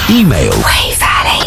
Email Way Valley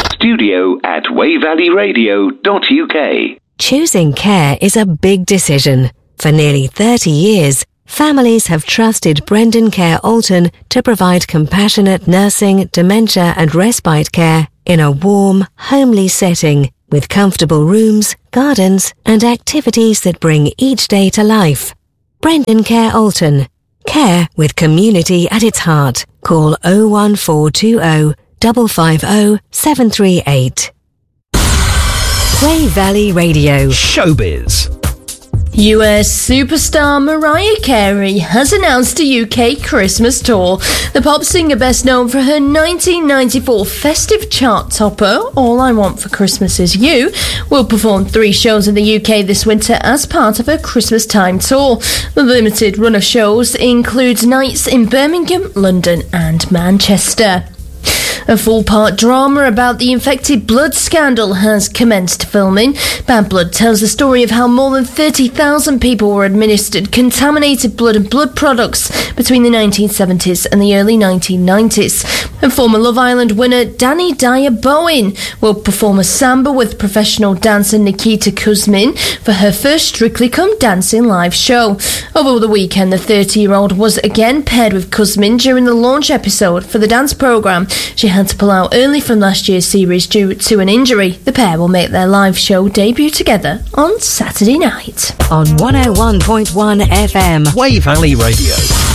studio@wayvalleyradio.uk. Choosing care is a big decision. For nearly 30 years, families have trusted Brendan Care Alton to provide compassionate nursing, dementia and respite care in a warm, homely setting with comfortable rooms, gardens and activities that bring each day to life. Brendan Care Alton. Care with community at its heart. Call 01420 550 738. Way Valley Radio. Showbiz. US superstar Mariah Carey has announced a UK Christmas tour. The pop singer, best known for her 1994 festive chart topper, All I Want for Christmas Is You, will perform 3 shows in the UK this winter as part of her Christmas time tour. The limited run of shows includes nights in Birmingham, London and Manchester. A full-part drama about the infected blood scandal has commenced filming. Bad Blood tells the story of how more than 30,000 people were administered contaminated blood and blood products between the 1970s and the early 1990s. And former Love Island winner Danny Dyer Bowen will perform a samba with professional dancer Nikita Kuzmin for her first Strictly Come Dancing live show. Over the weekend, the 30-year-old was again paired with Kuzmin during the launch episode for the dance programme. She had to pull out early from last year's series due to an injury. The pair will make their live show debut together on Saturday night. On 101.1 FM. Way Valley Radio.